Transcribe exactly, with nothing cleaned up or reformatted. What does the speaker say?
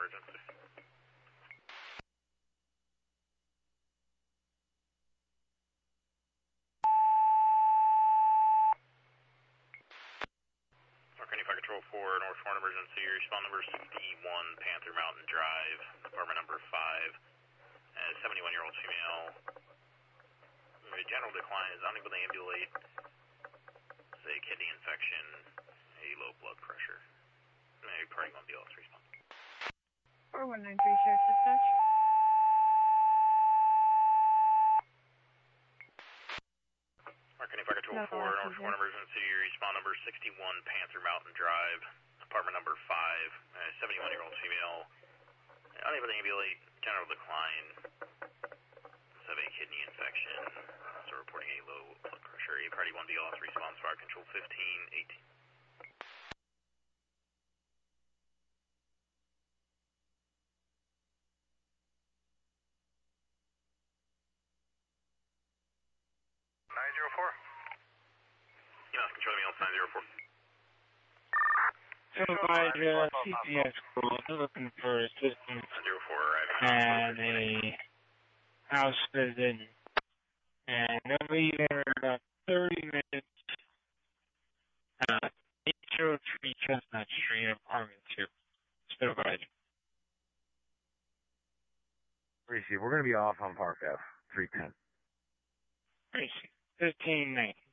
emergency. Mark Fire Control four, North Horn emergency, respond number sixty-one, Panther Mountain Drive, apartment number five, uh, seventy-one-year-old female. The general decline is unable to ambulate, say kidney infection, a low blood pressure. Maybe party one B L S response. four one nine three, Sheriff Dispatch. Mark Fire Control four, North Horn emergency, respond number sixty-one, Panther Mountain Drive, apartment number five, uh, seventy-one-year-old female, unable to ambulate, general decline, have a kidney infection, also reporting a low blood pressure. A party one B L S response, fire control fifteen eighteen. nine zero four. Yeah, control me on nine zero four. Supervisor, C P S call, they're looking for assistance and a house visit, and they'll be there in about thirty minutes. Uh, eight oh three Chestnut Street, apartment two. Supervisor. Appreciate it. We're going to be off on Park Ave, three ten. Appreciate it. fifteen nineteen.